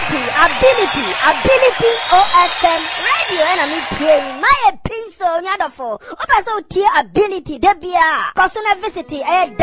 ability OFM radio and I'm here. My pencil nyadofo. Opa so tea ability debia. Kosuna visit